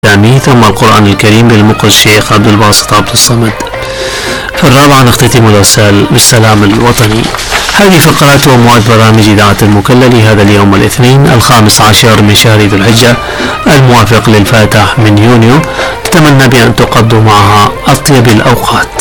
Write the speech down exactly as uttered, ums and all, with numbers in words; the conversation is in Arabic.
الإسلامي ثم القرآن الكريم للمقرئ الشيخ عبد الباسط عبد الصمد. في الرابعة نختتم الإرسال بالسلام الوطني. هذه فقرات ومواد برامج إذاعة المكلل هذا اليوم الاثنين الخامس عشر من شهر ذو الحجة الموافق للفاتح من يونيو، نتمنى بأن تقضوا معها أطيب الأوقات.